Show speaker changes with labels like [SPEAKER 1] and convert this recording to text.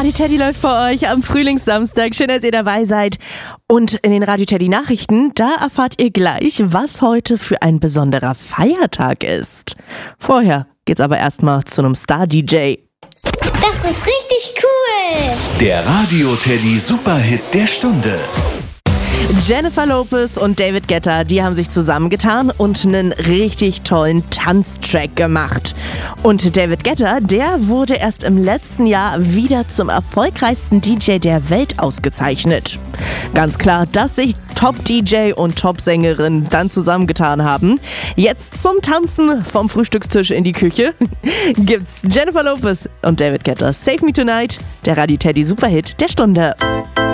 [SPEAKER 1] Radio Teddy läuft für euch am Frühlingssamstag. Schön, dass ihr dabei seid. Und in den Radio Teddy Nachrichten, da erfahrt ihr gleich, was heute für ein besonderer Feiertag ist. Vorher geht's aber erstmal zu einem Star-DJ.
[SPEAKER 2] Das ist richtig cool.
[SPEAKER 3] Der Radio Teddy Superhit der Stunde.
[SPEAKER 1] Jennifer Lopez und David Guetta, die haben sich zusammengetan und einen richtig tollen Tanztrack gemacht. Und David Guetta, der wurde erst im letzten Jahr wieder zum erfolgreichsten DJ der Welt ausgezeichnet. Ganz klar, dass sich Top-DJ und Top-Sängerin dann zusammengetan haben. Jetzt zum Tanzen vom Frühstückstisch in die Küche gibt's Jennifer Lopez und David Guetta. Save Me Tonight, der Radio Teddy Superhit der Stunde.